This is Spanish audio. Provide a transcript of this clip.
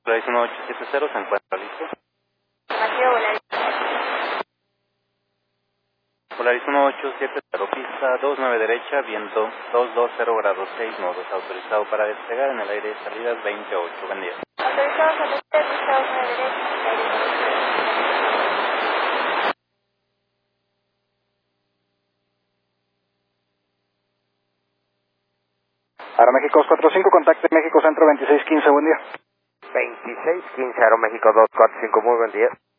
Polaris 1870 se encuentra listo. Mateo Volaris. Polaris 1870, pista 29 derecha, viento 220 grados 6 nodos, autorizado para despegar en el aire de salidas 28. Buen día. Autorizados a despegar, pista 29 derecha, aire. Aeroméxico 245, contacto México Centro 2615, buen día. 2615 Aeroméxico 245, muy buen día.